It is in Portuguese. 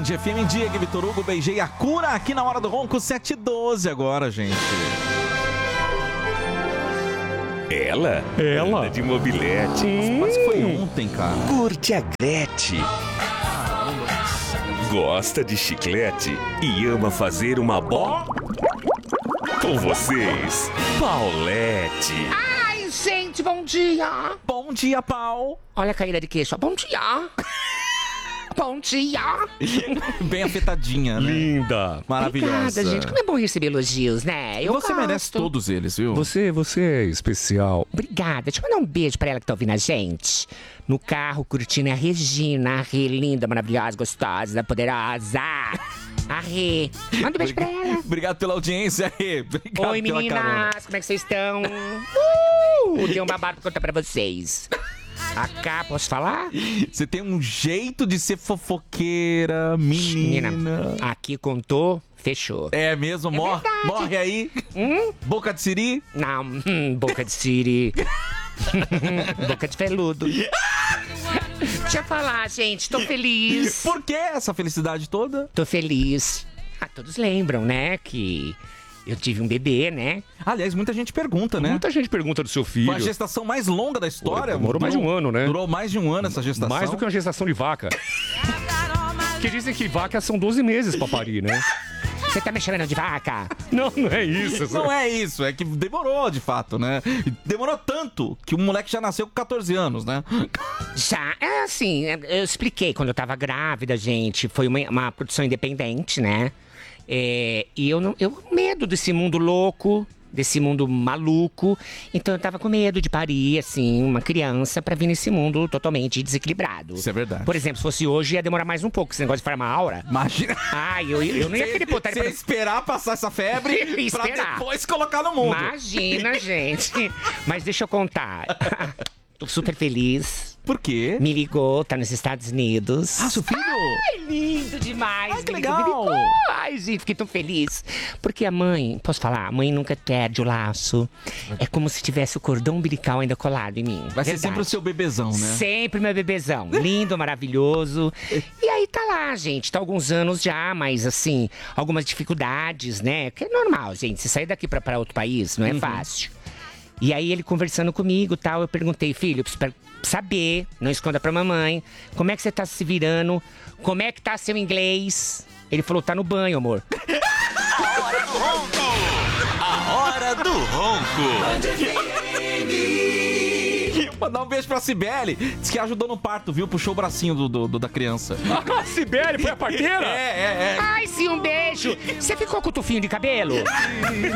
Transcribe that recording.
FM, Diego e Vitor Hugo, beijei a cura aqui na Hora do Ronco, 7h12 agora, gente. Ela anda de mobilete. Mas foi ontem, cara. Curte a Gretchen. Gosta de chiclete e ama fazer uma bola. Com vocês, Paulette. Ai, gente, bom dia. Bom dia, Pau. Olha a caída de queixo. Bom dia. Bom dia. Bem afetadinha, né? Linda. Maravilhosa. Obrigada, gente. Como é bom receber elogios, né? Você merece todos eles, viu? Você é especial. Obrigada. Deixa eu mandar um beijo pra ela que tá ouvindo a gente. No carro, curtindo a Regina. A Rê, linda, maravilhosa, gostosa, poderosa. A Rê. Manda um beijo pra ela. Obrigado pela audiência, Rê. Obrigado. Oi, pela carona. meninas. Como é que vocês estão? Tem um babado pra contar pra vocês. A Cá, posso falar? Você tem um jeito de ser fofoqueira, menina. Aqui contou, fechou. É mesmo? Morre aí? Boca de siri? Não, boca de siri. Boca de feludo. Deixa eu falar, gente, tô feliz. Por que essa felicidade toda? Tô feliz. Todos lembram, né, que eu tive um bebê, né? Aliás, muita gente pergunta, né? Muita gente pergunta do seu filho. Foi a gestação mais longa da história. Demorou mais de um ano, né? Durou mais de um ano essa gestação. Mais do que uma gestação de vaca. Que dizem que vacas são 12 meses pra parir, né? Você tá me chamando de vaca? Não é isso. Não é isso, é que demorou de fato, né? Demorou tanto que o moleque já nasceu com 14 anos, né? Já, é assim, eu expliquei quando eu tava grávida, gente. Foi uma produção independente, né? E eu com medo desse mundo louco, desse mundo maluco. Então eu tava com medo de parir, assim, uma criança pra vir nesse mundo totalmente desequilibrado. Isso é verdade. Por exemplo, se fosse hoje, ia demorar mais um pouco, esse negócio de farmar aura. Imagina. Ai, eu não ia querer botar ele Você pra... esperar passar essa febre pra Esperar. depois colocar no mundo. Imagina, gente. Mas deixa eu contar. Tô super feliz. Por quê? Me ligou, tá nos Estados Unidos. Seu filho? Ai, lindo demais. Ai, que me ligou, legal. me ligou. Ai, gente, fiquei tão feliz. Porque a mãe, posso falar? A mãe nunca perde o laço. É como se tivesse o cordão umbilical ainda colado em mim. Vai ser Verdade. sempre o seu bebezão, né? Sempre meu bebezão. Lindo, maravilhoso. E aí tá lá, gente. Tá há alguns anos já, mas assim, algumas dificuldades, né? Que é normal, gente. Se sair daqui pra outro país, não é fácil. E aí ele conversando comigo e tal, eu perguntei, filho, eu preciso saber, não esconda pra mamãe, como é que você tá se virando, como é que tá seu inglês? Ele falou, tá no banho, amor. A Hora do Ronco. A Hora do Ronco. Mandar um beijo pra Cibele. Diz que ajudou no parto, viu? Puxou o bracinho da criança. A Sibeli foi a parteira? É. Ai, sim, um beijo. Você ficou com o tufinho de cabelo?